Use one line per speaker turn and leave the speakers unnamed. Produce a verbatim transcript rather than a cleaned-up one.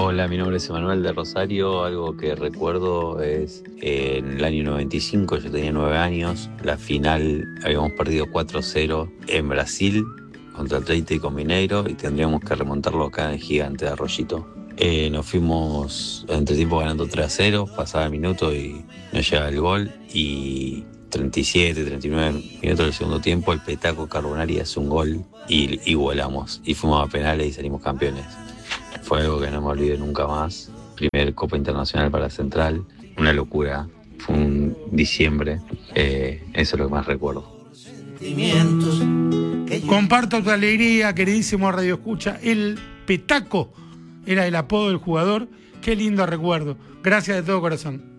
Hola, mi nombre es Emanuel de Rosario. Algo que recuerdo es eh, en el año noventa y cinco, yo tenía nueve años, la final habíamos perdido cuatro cero en Brasil contra el Atlético Mineiro y tendríamos que remontarlo acá en el Gigante de Arroyito. Eh, nos fuimos en entretiempo ganando tres a cero, pasaba el minuto y nos llega el gol y treinta y siete, treinta y nueve minutos del segundo tiempo el Petaco Carbonari hace un gol y igualamos y fuimos a penales y salimos campeones. Fue algo que no me olvidé nunca más. Primer Copa Internacional para Central, una locura. Fue un diciembre, eh, eso es lo que más recuerdo.
Comparto tu alegría, queridísimo Radio Escucha. El Petaco era el apodo del jugador. Qué lindo recuerdo. Gracias de todo corazón.